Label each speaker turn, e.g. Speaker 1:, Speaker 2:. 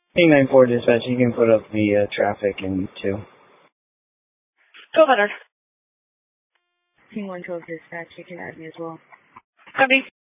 Speaker 1: Ping 9-4 dispatch, you can put up the traffic in 2.
Speaker 2: Go ahead.
Speaker 3: Ping 112 dispatch, you can add me as well.
Speaker 2: Copy.